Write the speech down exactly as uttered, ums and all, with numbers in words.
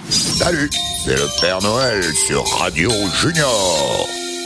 Salut, c'est le Père Noël sur Radio Junior.